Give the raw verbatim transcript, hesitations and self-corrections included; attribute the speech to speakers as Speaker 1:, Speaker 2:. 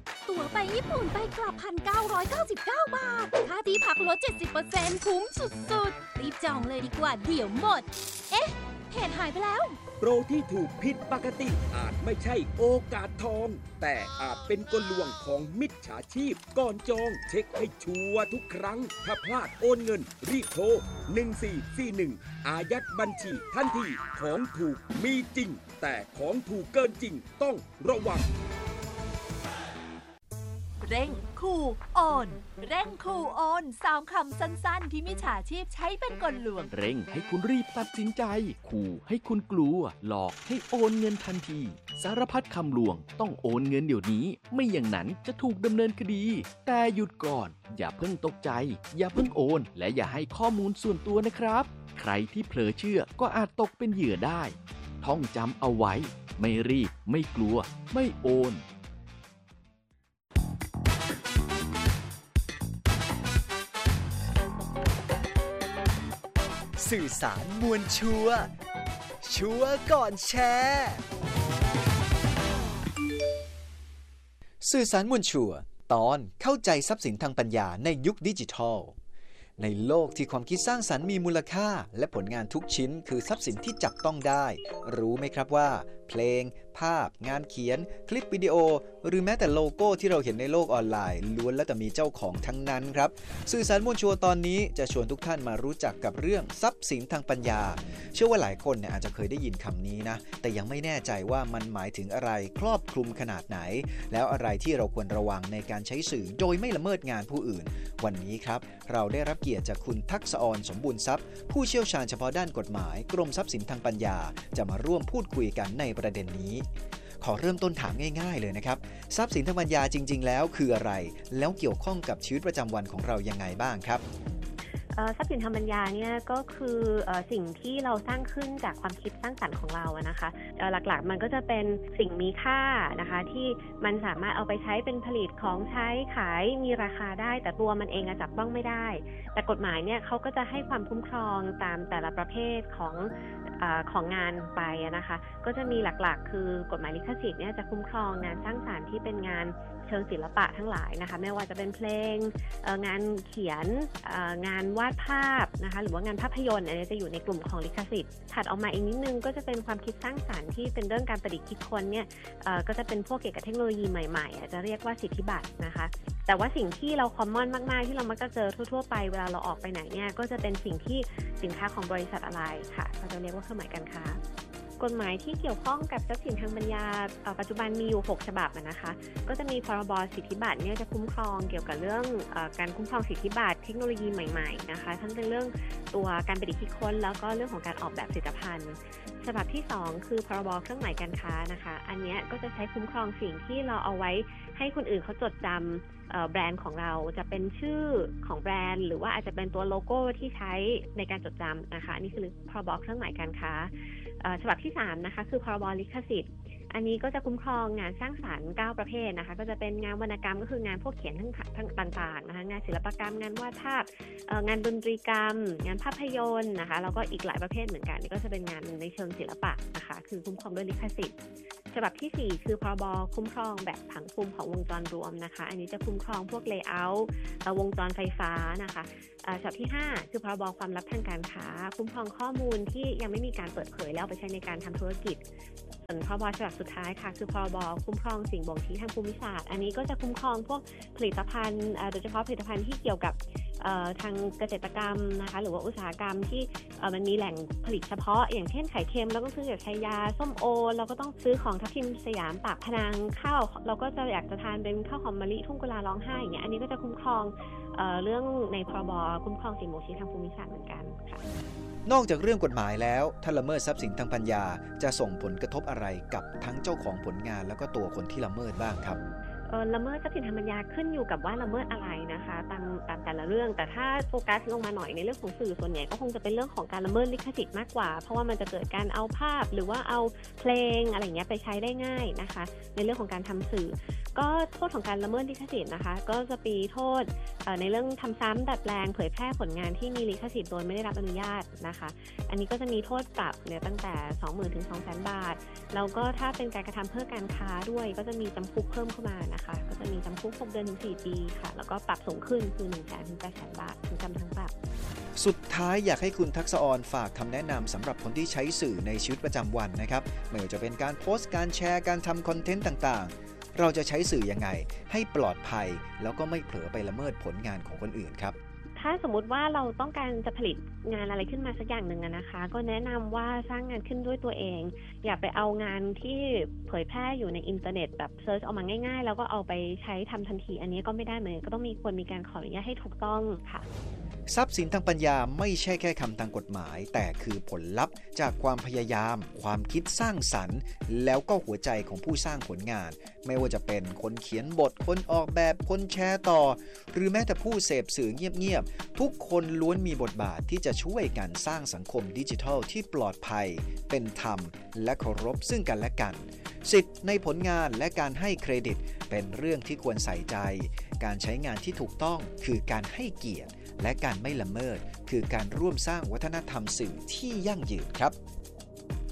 Speaker 1: ตั๋วไปญี่ปุ่นไปกลับ หนึ่งพันเก้าร้อยเก้าสิบเก้า บาทค่าที่พักลด เจ็ดสิบเปอร์เซ็นต์ คุ้มสุดๆรีบจองเลยดีกว่าเดี๋ยวหมดเอ๊ะเพจหายไปแล้ว
Speaker 2: โปรที่ถูกผิดปกติอาจไม่ใช่โอกาสทองแต่อาจเป็นกลลวงของมิจฉาชีพก่อนจองเช็คให้ชัวร์ทุกครั้งถ้าพลาดโอนเงินรีบโทรหนึ่งสี่สี่หนึ่งอายัดบัญชีทันทีของถูกมีจริงแต่ของถูกเกินจริงต้องระวัง
Speaker 3: เร่งคูโอนเร่งคูโอนสามคำสั้นๆที่มิจฉาชีพใช้เป็นกลลวง
Speaker 4: เร่งให้คุณรีบตัดสินใจขู่ให้คุณกลัวหลอกให้โอนเงินทันทีสารพัดคำลวงต้องโอนเงินเดี๋ยวนี้ไม่อย่างนั้นจะถูกดำเนินคดีแต่หยุดก่อนอย่าเพิ่งตกใจอย่าเพิ่งโอนและอย่าให้ข้อมูลส่วนตัวนะครับใครที่เผลอเชื่อก็อาจตกเป็นเหยื่อได้ท่องจำเอาไว้ไม่รีบไม่กลัวไม่โอน
Speaker 5: สื่อสารมวลชัวร์ชัวร์ก่อนแชร์สื่อสารมวลชัวร์ตอนเข้าใจทรัพย์สินทางปัญญาในยุคดิจิทัลในโลกที่ความคิดสร้างสรรค์มีมูลค่าและผลงานทุกชิ้นคือทรัพย์สินที่จับต้องได้รู้ไหมครับว่าเพลงภาพงานเขียนคลิปวิดีโอหรือแม้แต่โลโก้ที่เราเห็นในโลกออนไลน์ล้วนแล้วแต่มีเจ้าของทั้งนั้นครับสื่อสารมวลชนตอนนี้จะชวนทุกท่านมารู้จักกับเรื่องทรัพย์สินทางปัญญาเชื่อว่าหลายคนเนี่ยอาจจะเคยได้ยินคำนี้นะแต่ยังไม่แน่ใจว่ามันหมายถึงอะไรครอบคลุมขนาดไหนแล้วอะไรที่เราควรระวังในการใช้สื่อโดยไม่ละเมิดงานผู้อื่นวันนี้ครับเราได้รับเกียรติจากคุณทักษอรสมบูรณ์ทรัพย์ผู้เชี่ยวชาญเฉพาะด้านกฎหมายกรมทรัพย์สินทางปัญญาจะมาร่วมพูดคุยกันในประเด็นนี้ขอเริ่มต้นถามง่ายๆเลยนะครับทรัพย์สินทางปัญญาจริงๆแล้วคืออะไรแล้วเกี่ยวข้องกับชีวิตประจำวันของเรายังไงบ้างครับ
Speaker 6: ทรัพย์สินทางปัญญาเนี่ยก็คือสิ่งที่เราสร้างขึ้นจากความคิดสร้างสรรค์ของเราอะนะคะหลักๆมันก็จะเป็นสิ่งมีค่านะคะที่มันสามารถเอาไปใช้เป็นผลิตของใช้ขายมีราคาได้แต่ตัวมันเองจับต้องไม่ได้แต่กฎหมายเนี่ยเขาก็จะให้ความคุ้มครองตามแต่ละประเภทของของงานไปนะคะก็จะมีหลักๆคือกฎหมายลิขสิทธิ์เนี่ยจะคุ้มครองงานสร้างสรรค์ที่เป็นงานเชิงศิลปะทั้งหลายนะคะไม่ว่าจะเป็นเพลงงานเขียนงานวาดภาพนะคะหรือว่างานภาพยนตร์อันนี้จะอยู่ในกลุ่มของลิขสิทธิ์ถัดออกมาอีกนิดนึงก็จะเป็นความคิดสร้างสรรค์ที่เป็นเรื่องการประดิษฐ์คิดค้นเนี่ยก็จะเป็นพวกเกี่ยวกับเทคโนโลยีใหม่ๆจะเรียกว่าสิทธิบัตรนะคะแต่ว่าสิ่งที่เราคอมมอนมากๆที่เรามักจะเจอทั่วๆไปเวลาเราออกไปไหนเนี่ยก็จะเป็นสิ่งที่สินค้าของบริษัทอะไรค่ะเราจะเรียกว่าเครื่องหมายการค้ากฎหมายที่เกี่ยวข้องกับทรัพย์สินทางปัญญาปัจจุบันมีอยู่หกฉบับนะคะก็จะมีพรบสิทธิบัตรเนี่ยจะคุ้มครองเกี่ยวกับเรื่องการคุ้มครองสิทธิบัตรเทคโนโลยีใหม่ๆนะคะทั้งเป็นเรื่องตัวการประดิษฐ์คิดค้นแล้วก็เรื่องของการออกแบบผลิตภัณฑ์ฉบับที่สองคือพรบเครื่องหมายการค้านะคะอันนี้ก็จะใช้คุ้มครองสิ่งที่เราเอาไว้ให้คนอื่นเขาจดจำแบรนด์ของเราจะเป็นชื่อของแบรนด์หรือว่าอาจจะเป็นตัวโลโก้ที่ใช้ในการจดจำนะคะนี่คือพรบเครื่องหมายการค้าฉบับที่สามนะคะคือพรบลิขสิทธิ์อันนี้ก็จะคุ้มครองงานสร้างสรรค์เก้าประเภทนะคะก็จะเป็นงานวรรณกรรมก็คืองานพวกเขียนทั้งทั้งต่างๆนะคะงานศิลปกรรมงานวาดภาพงานดนตรีกรรมงานภาพยนตร์นะคะแล้วก็อีกหลายประเภทเหมือนกันนี่ก็จะเป็นงานในเชิงศิลปะนะคะคือคุ้มครองด้วยลิขสิทธิ์ฉบับที่สี่คือพรบคุ้มครองแบบผังภูมิของวงจรรวมนะคะอันนี้จะคุ้มครองพวกเลเยอร์วงจรไฟฟ้านะคะฉบับที่ห้าคือพรบความลับทางการค้าคุ้มครองข้อมูลที่ยังไม่มีการเปิดเผยแล้วไปใช้ในการทำธุรกิจส่วนพรบฉบับสุดท้ายค่ะคือพรบคุ้มครองสิ่งบ่งชี้ทางภูมิศาสตร์อันนี้ก็จะคุ้มครองพวกผลิตภัณฑ์โดยเฉพาะผลิตภัณฑ์ที่เกี่ยวกับทางเกษตรกรรมนะคะหรือว่าอุตสาหกรรมที่มันมีแหล่งผลิตเฉพาะอย่างเช่นไข่เค็มเราก็ซื้อจากชัยยาส้มโอเราก็ต้องซื้อของทับทิมสยามปากพนังข้าวเราก็จะอยากจะทานเป็นข้าวหอมมะลิทุ่งกุลาร้องไห้อย่างเงี้ยอันนี้ก็จะคุ้มครองเอ่อเรื่องในพรบคุ้มครองสิ่งบ่งชี้ทางภูมิศาสตร์เหมือนกันค่ะ
Speaker 5: นอกจากเรื่องกฎหมายแล้วถ้าละเมิดทรัพย์สินทางปัญญาจะส่งผลกระทบอะไรกับทั้งเจ้าของผลงานแล้วก็ตัวคนที่ละเมิดบ้างครับ
Speaker 6: ละเมิดทรัพย์สินทางปัญญาขึ้นอยู่กับว่าละเมิดอะไรนะคะตามตามแต่ละเรื่องแต่ถ้าโฟกัสลงมาหน่อยในเรื่องของสื่อส่วนใหญ่ก็คงจะเป็นเรื่องของการละเมิดลิขสิทธิ์มากกว่าเพราะว่ามันจะเกิดการเอาภาพหรือว่าเอาเพลงอะไรอย่างเงี้ยไปใช้ได้ง่ายนะคะในเรื่องของการทำสื่อก็โทษของการละเมิดลิขสิทธิ์นะคะก็จะมีโทษในเรื่องทำซ้ำดัดแปลงเผยแพร่ผลงานที่มีลิขสิทธิ์โดยไม่ได้รับอนุญาตนะคะอันนี้ก็จะมีโทษปรับเนี่ยตั้งแต่ สองหมื่น ถึง สองแสน บาทแล้วก็ถ้าเป็นการกระทำเพื่อการค้าด้วยก็จะมีจำคุกเพิ่มเข้ามานะคะก็จะมีจำคุกหกเดือนถึงสี่ปีค่ะแล้วก็ปรับสูงขึ้นคือ หนึ่งแสน ถึง แปดแสน บาทถึงจำทั้งปรับ
Speaker 5: สุดท้ายอยากให้คุณทักษอรฝากคำแนะนำสำหรับคนที่ใช้สื่อในชีวิตประจำวันนะครับไม่ว่าจะเป็นการโพสต์การแชร์การทำคอนเทนต์ต่างๆเราจะใช้สื่อยังไงให้ปลอดภัยแล้วก็ไม่เผลอไปละเมิดผลงานของคนอื่นครับ
Speaker 6: ถ้าสมมุติว่าเราต้องการจะผลิตงานอะไรขึ้นมาสักอย่างหนึ่งนะคะก็แนะนำว่าสร้างงานขึ้นด้วยตัวเองอย่าไปเอางานที่เผยแพร่อยู่ในอินเทอร์เน็ตแบบเซิร์ชออกมาง่ายๆแล้วก็เอาไปใช้ทำทันทีอันนี้ก็ไม่ได้เหมือนก็ต้องมีควรมีการขออนุญาตให้ถูกต้องค่ะ
Speaker 5: ทรัพย์สินทางปัญญาไม่ใช่แค่คำทางกฎหมายแต่คือผลลัพธ์จากความพยายามความคิดสร้างสรรค์แล้วก็หัวใจของผู้สร้างผลงานไม่ว่าจะเป็นคนเขียนบทคนออกแบบคนแชร์ต่อหรือแม้แต่ผู้เสพสื่อเงียบๆทุกคนล้วนมีบทบาทที่จะช่วยกันสร้างสังคมดิจิทัลที่ปลอดภัยเป็นธรรมและเคารพซึ่งกันและกันสิทธิ์ในผลงานและการให้เครดิตเป็นเรื่องที่ควรใส่ใจการใช้งานที่ถูกต้องคือการให้เกียรติและการไม่ละเมิดคือการร่วมสร้างวัฒนธรรมสื่อที่ยั่งยืนครับ